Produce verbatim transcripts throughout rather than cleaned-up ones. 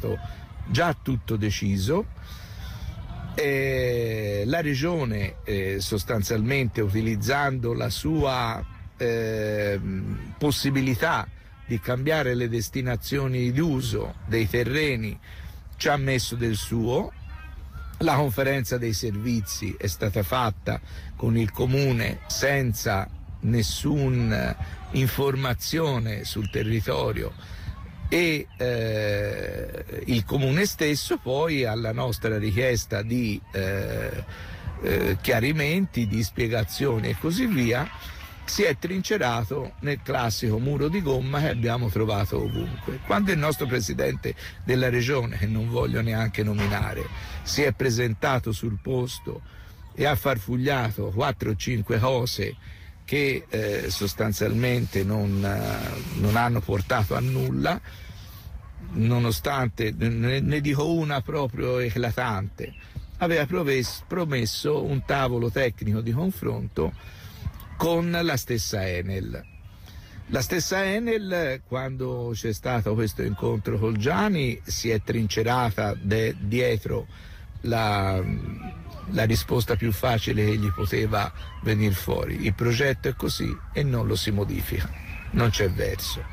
già tutto deciso. Eh, la regione eh, sostanzialmente, utilizzando la sua eh, possibilità di cambiare le destinazioni d'uso dei terreni, ci ha messo del suo. La conferenza dei servizi è stata fatta con il comune senza nessuna informazione sul territorio e eh, il comune stesso poi, alla nostra richiesta di eh, eh, chiarimenti, di spiegazioni e così via, si è trincerato nel classico muro di gomma che abbiamo trovato ovunque. Quando il nostro presidente della regione, che non voglio neanche nominare, si è presentato sul posto e ha farfugliato quattro o cinque cose che eh, sostanzialmente non, eh, non hanno portato a nulla, nonostante, ne, ne dico una proprio eclatante, aveva proves, promesso un tavolo tecnico di confronto con la stessa Enel. La stessa Enel, quando c'è stato questo incontro col Gianni, si è trincerata de, dietro la, la risposta più facile che gli poteva venire fuori. Il progetto è così e non lo si modifica, non c'è verso.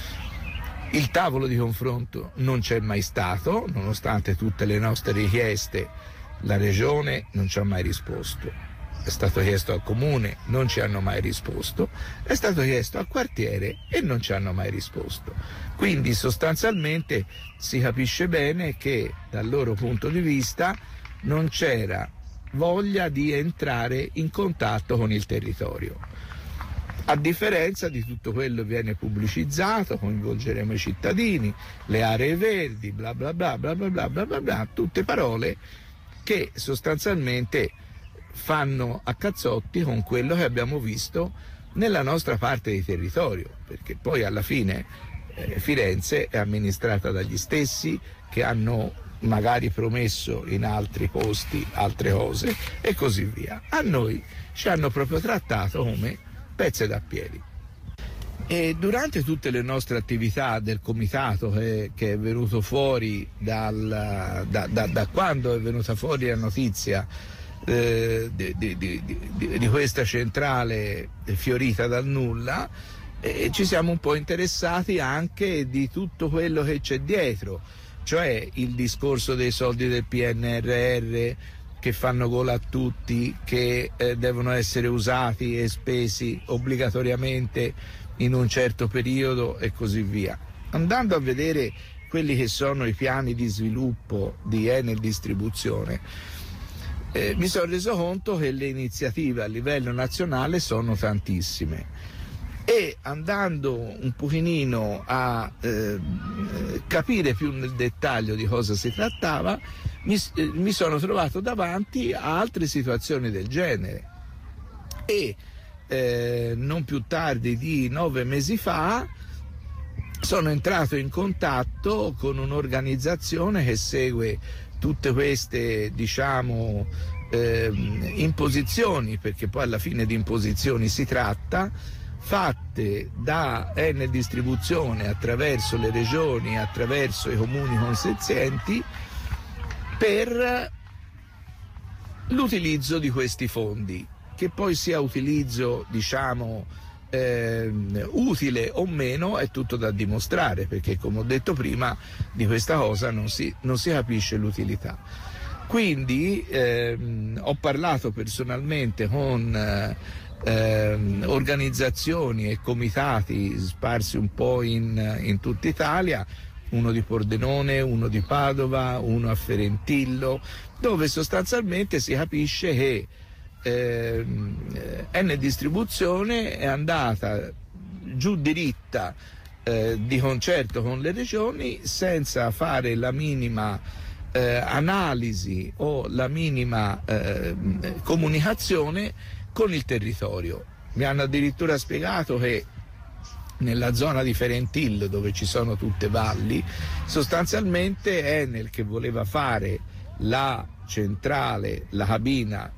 Il tavolo di confronto non c'è mai stato, nonostante tutte le nostre richieste, la regione non ci ha mai risposto. È stato chiesto al comune, non ci hanno mai risposto, è stato chiesto al quartiere e non ci hanno mai risposto. Quindi sostanzialmente si capisce bene che dal loro punto di vista non c'era voglia di entrare in contatto con il territorio. A differenza di tutto quello che viene pubblicizzato, coinvolgeremo i cittadini, le aree verdi, bla bla bla bla bla bla bla bla, bla tutte parole che sostanzialmente fanno a cazzotti con quello che abbiamo visto nella nostra parte di territorio, perché poi alla fine eh, Firenze è amministrata dagli stessi che hanno magari promesso in altri posti altre cose e così via. A noi ci hanno proprio trattato come pezze da piedi. E durante tutte le nostre attività del comitato che, che è venuto fuori dal, da, da, da quando è venuta fuori la notizia eh, di, di, di, di, di questa centrale fiorita dal nulla, eh, ci siamo un po' interessati anche di tutto quello che c'è dietro, cioè il discorso dei soldi del P N R R che fanno gola a tutti, che eh, devono essere usati e spesi obbligatoriamente in un certo periodo e così via. Andando a vedere quelli che sono i piani di sviluppo di Enel Distribuzione, eh, mi sono reso conto che le iniziative a livello nazionale sono tantissime. E andando un pochino a eh, capire più nel dettaglio di cosa si trattava, mi, eh, mi sono trovato davanti a altre situazioni del genere. E eh, non più tardi di nove mesi fa sono entrato in contatto con un'organizzazione che segue tutte queste, diciamo, eh, imposizioni, perché poi alla fine di imposizioni si tratta, fatte da Enel Distribuzione attraverso le regioni, attraverso i comuni consenzienti, per l'utilizzo di questi fondi, che poi sia utilizzo, diciamo, eh, utile o meno è tutto da dimostrare, perché come ho detto prima di questa cosa non si, non si capisce l'utilità. Quindi ehm, ho parlato personalmente con eh, Eh, organizzazioni e comitati sparsi un po' in, in tutta Italia, uno di Pordenone, uno di Padova, uno a Ferentillo, dove sostanzialmente si capisce che eh, Enel Distribuzione è andata giù diritta eh, di concerto con le regioni senza fare la minima eh, analisi o la minima eh, comunicazione con il territorio. Mi hanno addirittura spiegato che nella zona di Ferentillo, dove ci sono tutte valli, sostanzialmente Enel, che voleva fare la centrale, la cabina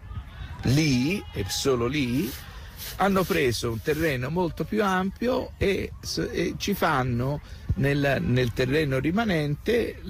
lì e solo lì, hanno preso un terreno molto più ampio e, e ci fanno nel, nel terreno rimanente